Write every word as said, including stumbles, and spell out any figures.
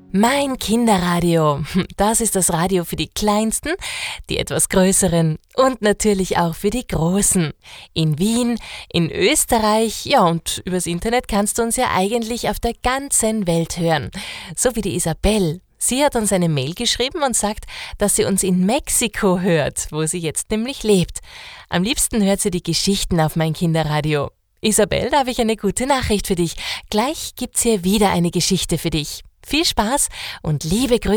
Mein Kinderradio, das ist das Radio für die Kleinsten, die etwas Größeren und natürlich auch für die Großen. In Wien, in Österreich, ja und übers Internet kannst du uns ja eigentlich auf der ganzen Welt hören. So wie die Isabel. Sie hat uns eine Mail geschrieben und sagt, dass sie uns in Mexiko hört, wo sie jetzt nämlich lebt. Am liebsten hört sie die Geschichten auf Mein Kinderradio. Isabel, da habe ich eine gute Nachricht für dich. Gleich gibt's hier wieder eine Geschichte für dich. Viel Spaß und liebe Grüße.